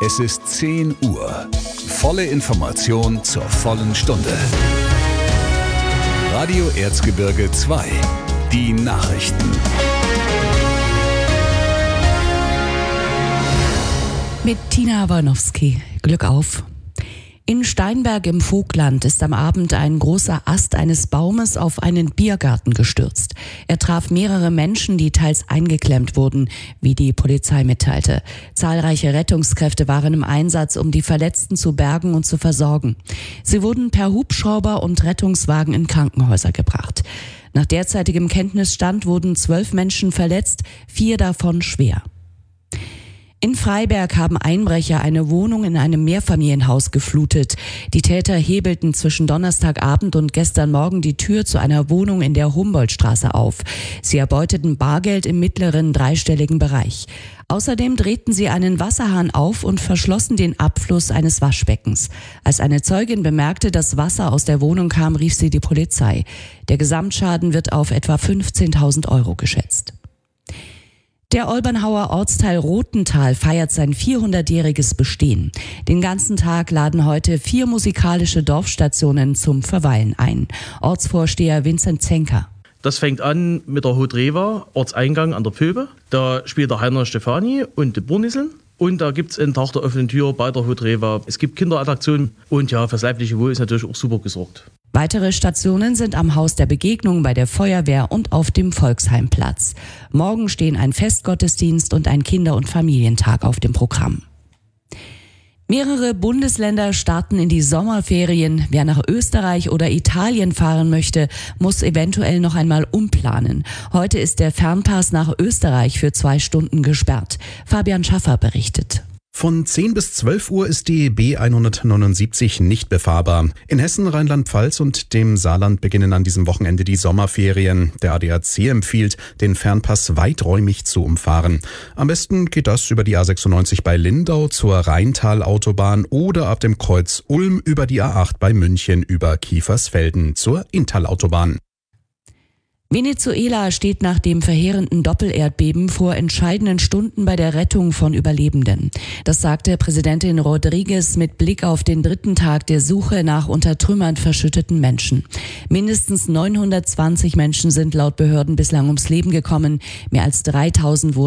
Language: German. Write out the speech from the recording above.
Es ist 10 Uhr. Volle Information zur vollen Stunde. Radio Erzgebirge 2. Die Nachrichten. Mit Tina Warnowski. Glück auf. In Steinberg im Vogtland ist am Abend ein großer Ast eines Baumes auf einen Biergarten gestürzt. Er traf mehrere Menschen, die teils eingeklemmt wurden, wie die Polizei mitteilte. Zahlreiche Rettungskräfte waren im Einsatz, um die Verletzten zu bergen und zu versorgen. Sie wurden per Hubschrauber und Rettungswagen in Krankenhäuser gebracht. Nach derzeitigem Kenntnisstand wurden 12 Menschen verletzt, 4 davon schwer. In Freiberg haben Einbrecher eine Wohnung in einem Mehrfamilienhaus geflutet. Die Täter hebelten zwischen Donnerstagabend und gestern Morgen die Tür zu einer Wohnung in der Humboldtstraße auf. Sie erbeuteten Bargeld im mittleren dreistelligen Bereich. Außerdem drehten sie einen Wasserhahn auf und verschlossen den Abfluss eines Waschbeckens. Als eine Zeugin bemerkte, dass Wasser aus der Wohnung kam, rief sie die Polizei. Der Gesamtschaden wird auf etwa 15.000 Euro geschätzt. Der Olbernhauer Ortsteil Rothental feiert sein 400-jähriges Bestehen. Den ganzen Tag laden heute 4 musikalische Dorfstationen zum Verweilen ein. Ortsvorsteher Vincent Zenker. Das fängt an mit der Hudreva, Ortseingang an der Pöbe. Da spielt der Heiner Stefani und die Burniseln. Und da gibt es einen Tag der offenen Tür bei der Hudreva. Es gibt Kinderattraktionen und ja, fürs leibliche Wohl ist natürlich auch super gesorgt. Weitere Stationen sind am Haus der Begegnung, bei der Feuerwehr und auf dem Volksheimplatz. Morgen stehen ein Festgottesdienst und ein Kinder- und Familientag auf dem Programm. Mehrere Bundesländer starten in die Sommerferien. Wer nach Österreich oder Italien fahren möchte, muss eventuell noch einmal umplanen. Heute ist der Fernpass nach Österreich für 2 Stunden gesperrt. Fabian Schaffer berichtet. Von 10 bis 12 Uhr ist die B179 nicht befahrbar. In Hessen, Rheinland-Pfalz und dem Saarland beginnen an diesem Wochenende die Sommerferien. Der ADAC empfiehlt, den Fernpass weiträumig zu umfahren. Am besten geht das über die A96 bei Lindau zur Rheintalautobahn oder ab dem Kreuz Ulm über die A8 bei München über Kiefersfelden zur Inntalautobahn. Venezuela steht nach dem verheerenden Doppelerdbeben vor entscheidenden Stunden bei der Rettung von Überlebenden. Das sagte Präsidentin Rodriguez mit Blick auf den 3. Tag der Suche nach unter Trümmern verschütteten Menschen. Mindestens 920 Menschen sind laut Behörden bislang ums Leben gekommen. Mehr als 3000 wurden